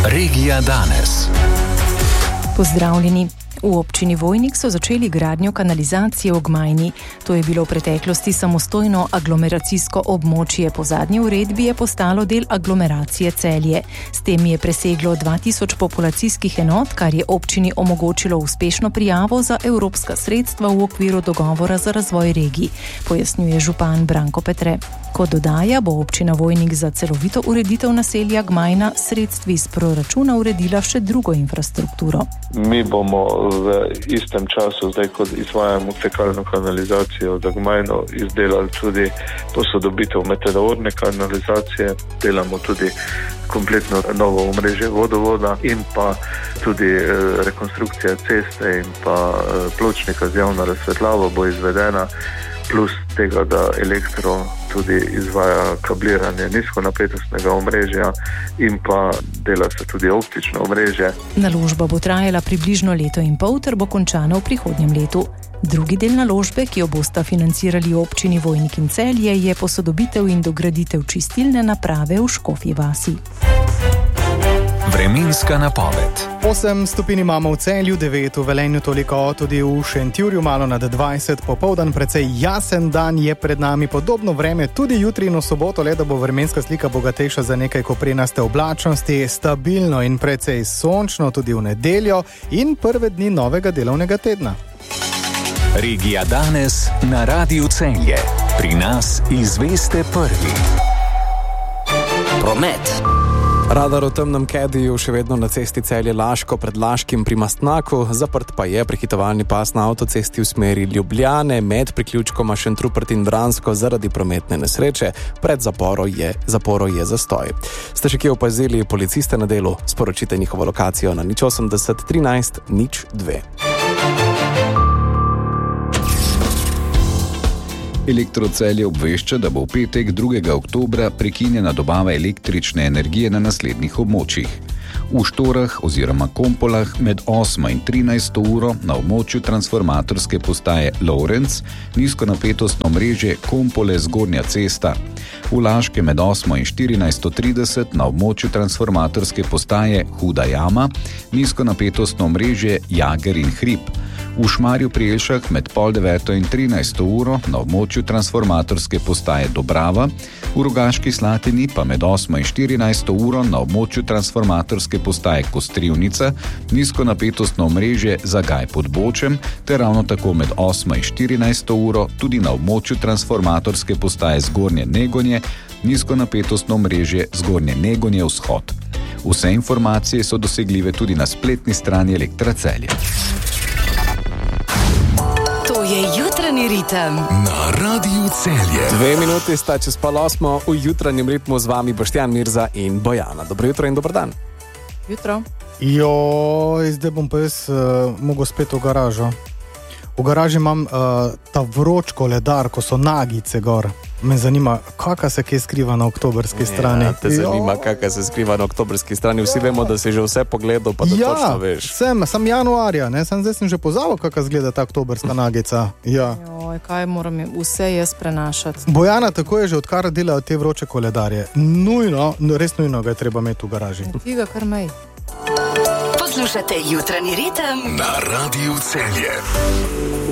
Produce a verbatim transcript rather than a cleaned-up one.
Regija danes. Pozdravljeni. V občini Vojnik so začeli gradnjo kanalizacije v Gmajni. To je bilo v preteklosti samostojno aglomeracijsko območje. Po zadnji uredbi je postalo del aglomeracije Celje. S tem je preseglo dva tisoč populacijskih enot, kar je občini omogočilo uspešno prijavo za evropska sredstva v okviru dogovora za razvoj regij, pojasnjuje župan Branko Petre. Kot dodaja, bo občina Vojnik za celovito ureditev naselja Gmajna sredstvi iz proračuna uredila še drugo infrastrukturo. Mi bomo v istem času, zdaj ko izvajamo fekalno kanalizacijo za Gmajno, izdelali tudi posodobitev meteorne kanalizacije, delamo tudi kompletno novo omrežje vodovoda in pa tudi rekonstrukcija ceste in pa pločnika z javno razsvetljavo bo izvedena, plus tega, da elektro tudi izvaja kabliranje nizkonapetostnega omrežja in pa dela se tudi optično omrežje. Naložba bo trajala približno leto in pol ter bo končana v prihodnjem letu. Drugi del naložbe, ki jo bosta financirali občini Vojnik in Celje, je posodobitev in dograditev čistilne naprave v Škofji vasi. Vremenska napoved. osem stopinj imamo v Celju, devet v Velenju, toliko tudi v Šentjurju, malo nad dvajset, popoldan precej jasen dan je pred nami, podobno vreme tudi jutri in v soboto, le da bo vremenska slika bogatejša za nekaj koprenaste oblačnosti, stabilno in precej sončno tudi v nedeljo in prve dni novega delovnega tedna. Regija danes na Radiu Celje. Pri nas izveste prvi. Promet. Radar v temnem Cadiju še vedno na cesti Celje-Laško pred Laškim pri Mastnaku, zaprt pa je prehitovalni pas na avtocesti v smeri Ljubljane med priključkoma Šentrupert in Vransko zaradi prometne nesreče. Pred zaporo je, zaporo je zastoj. Ste še kje opazili policiste na delu? Sporočite njihovo lokacijo na nič osemdeset trinajst nič dve. Elektro Celje obvešča, da bo v petek drugega oktobra prekinjena dobava električne energije na naslednjih območjih. V Štorah oziroma Kompolah med osmo in trinajsto uro na območju transformatorske postaje Lovrenc, nizkonapetostno mreže Kompole Zgornja cesta. V Laške med osmo in štirinajsto trideset na območju transformatorske postaje Huda jama, nizkonapetostno mreže Jager in Hrib. V Šmarju pri Jelšah med pol deveto in trinajsto uro na območju transformatorske postaje Dobrava, v Rogaški Slatini pa med osmo in štirinajsto uro na območju transformatorske postaje Kostrivnica, nizkonapetostno omrežje Zagaj pod Bočem ter ravno tako med osmo in štirinajsto uro tudi na območju transformatorske postaje Zgornje Negonje, nizkonapetostno omrežje Zgornje Negonje vzhod. Vse informacije so dosegljive tudi na spletni strani Elektra Celje. To je jutranji ritem na Radiu Celje. Dve minuti sta čez pol osmo, v jutranjem ritmu z vami Boštjan Mirza in Bojana. Dobro jutro in dober dan. Jutro. Joj, zdaj bom pa jaz uh, mogel spet v garažo. V garaži imam uh, ta vroč koledar, ko so nagice gor. Me zanima, kakaj se kje skriva na oktobrski strani. Ja, te zanima, kakaj se skriva na oktobrski strani. Vsi vemo, da si že vse pogledal, pa da ja, točno veš. Ja, sem, sem januarja, ne? Sem, zdaj sem že pozabil, kakaj zgleda ta oktobrska nagica. Ja. Joj, kaj moram vse jaz prenašati. Bojana, tako je že odkar delajo te vroče koledarje. Nujno, res nujno ga je treba imeti v garaži. Ti ga kar mej. Poslušate jutranji ritem na Radiu Celje.